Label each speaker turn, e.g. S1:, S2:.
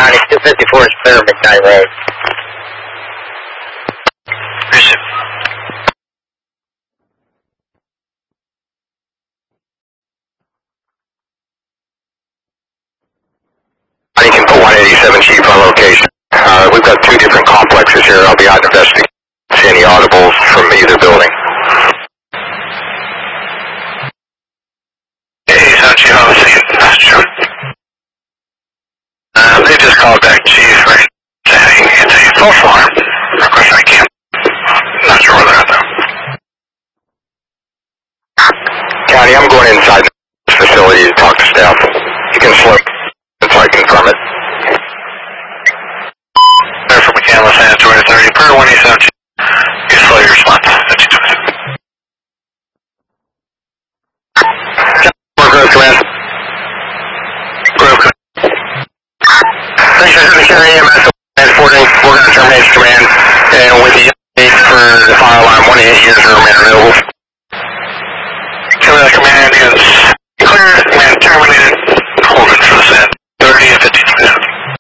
S1: County, 254 is clear, McKnight Road.
S2: You can put 187 Chief on location. We've got two different complexes here. I'll be out investigating any audibles from either building.
S3: Hey, Sound Chief, I was seeing Astro. They just called back Chief, right? Saying it's a false alarm. Of course, I can't. Not sure where they're at, though.
S2: County, I'm going inside the facility to talk to staff. You can slow until I confirm it.
S3: There for McCandless and 2030 per 187. You slow your response.
S2: Grove Command.
S3: Grove Command.
S2: Thanks for the EMS transporting. We're going to terminate command. And with the update for the fire alarm, 188 units remain available.